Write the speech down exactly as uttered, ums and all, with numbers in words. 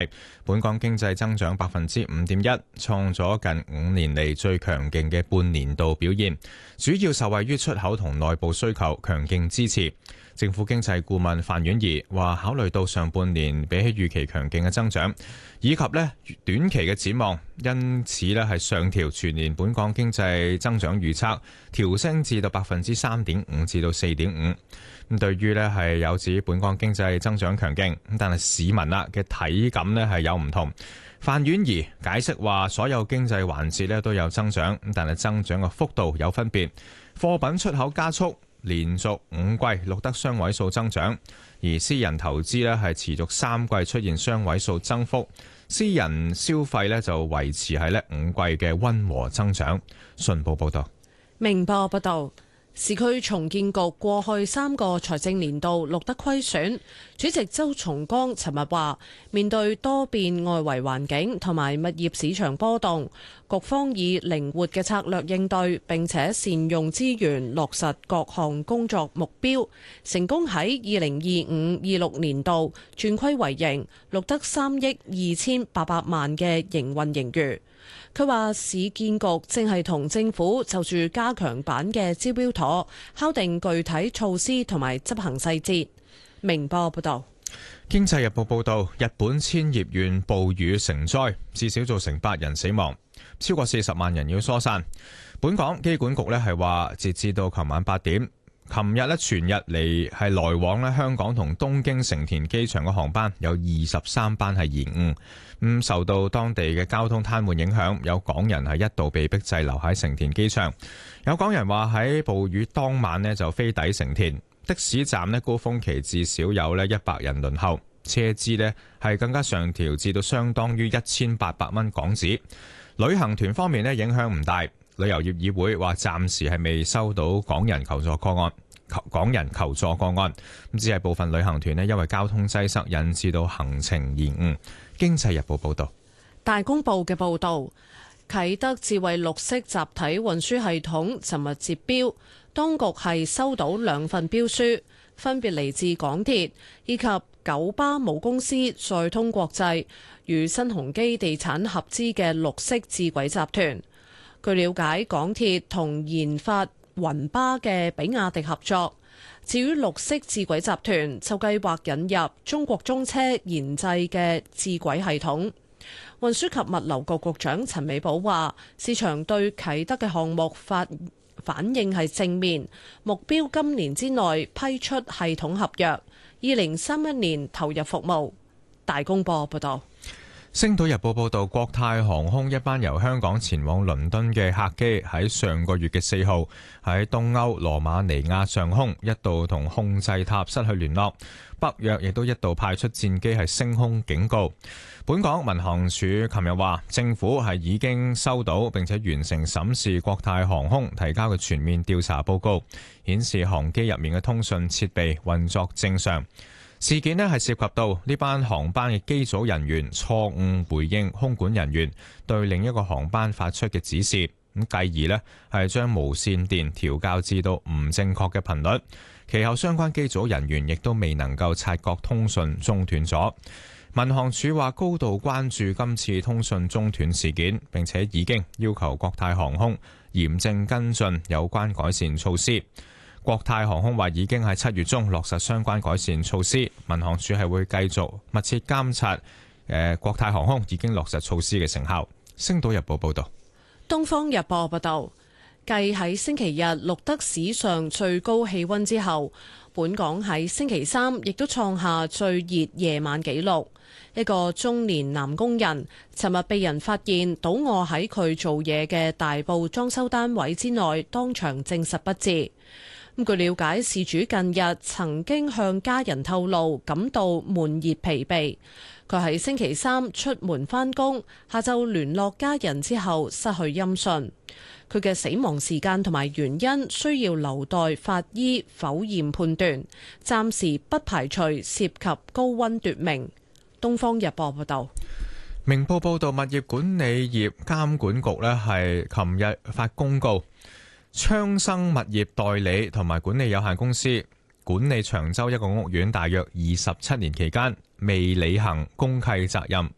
本港經濟增長百分之五點一，創咗近五年嚟最強勁嘅半年度表現，主要受惠於出口同內部需求強勁支持。政府經濟顧問范婉儀話，考慮到上半年比起預期強勁嘅增長，以及咧短期嘅展望，因此咧係上調全年本港經濟增長預測，調升至到百分之三點五至到四點五。咁對於咧係有指本港經濟增長強勁，咁但係市民啊嘅體感咧係有唔同。范婉儀解釋話，所有經濟環節咧都有增長，咁但係增長嘅幅度有分別。貨品出口加速，連續五季錄得雙位數增長，而私人投資咧係持續三季出現雙位數增幅，私人消費咧就維持喺咧五季嘅溫和增長。信報報道。 明報報道，市區重建局過去三個財政年度錄得虧損，主席周松崗尋日話，面對多變外圍環境同埋物業市場波動，局方以靈活嘅策略應對，並且善用資源落實各項工作目標，成功喺二零二五二六年度轉虧為盈，錄得三億二千八百萬嘅營運盈餘。佢話市建局正係同政府就住加強版嘅招標妥敲定具體措施同埋執行細節。明報報道。 經濟日報報道，日本千葉縣暴雨成災，至少造成八人死亡，超過四十萬人要疏散。本港機管局咧係話，截至到琴晚八點，琴日咧全日嚟係來往咧香港同東京成田機場嘅航班有二十三班係延誤。咁受到當地嘅交通癱瘓影響，有港人係一度被逼滯留喺成田機場。有港人話喺暴雨當晚咧就飛抵成田，的士站咧高峰期至少有咧一百人輪候，車資咧係更加上調至到相當於一千八百蚊港紙。旅行團方面咧影響唔大，旅遊業議會話暫時係未收到港人求助個案。港人求助個案，咁只係部分旅行團咧因為交通擠塞引致到行程延誤。經濟日報報道。 大公報嘅報導，啟德智慧綠色集體運輸系統尋日截標，當局係收到兩份標書，分別嚟自港鐵以及九巴母公司載通國際與新鴻基地產合資嘅綠色智軌集團。據了解，港鐵同研發雲巴嘅比亞迪合作，至於綠色智軌集團就計劃引入中國中車研製嘅智軌系統。運輸及物流局局長陳美寶話，市場對啟德嘅項目發反應係正面，目標今年之內批出系統合約，二零三一年投入服務。大公報報道。 星島日報報道，國泰航空一班由香港前往倫敦嘅客機喺上個月嘅四號喺東歐羅馬尼亞上空一度同控制塔失去聯絡，北約亦都一度派出戰機係升空警告。本港民航處琴日話，政府係已經收到並且完成審視國泰航空提交嘅全面調查報告，顯示航機入面嘅通訊設備運作正常。事件呢係涉及到呢班航班嘅機組人員錯誤回應空管人員對另一個航班發出嘅指示，咁繼而呢係將無線電調校至到唔正確嘅頻率。其後相關機組人員亦都未能夠察覺通訊中斷咗。民航處話高度關注今次通訊中斷事件，並且已經要求國泰航空嚴正跟進有關改善措施。國泰航空話已經喺七月中落實相關改善措施，民航處係會繼續密切監察誒、呃、國泰航空已經落實措施嘅成效。星島日報報道。 東方日報報道，繼喺星期日錄得史上最高氣溫之後，本港喺星期三亦都創下最熱夜晚紀錄。一個中年男工人尋日被人發現倒臥喺佢做嘢嘅大埔裝修單位之內，當場證實不治。據了解，事主近日曾經向家人透露感到悶熱疲憊。佢喺星期三出門返工，下晝聯絡家人之後失去音訊。佢嘅死亡時間同埋原因需要留待法醫剖驗判斷，暫時不排除涉及高溫奪命。東方日報報道。 明報報道，物業管理業監管局呢係琴日發公告，昌生物業代理同埋管理有限公司管理長洲一個屋苑大約二十七年期間，未履行公契責任，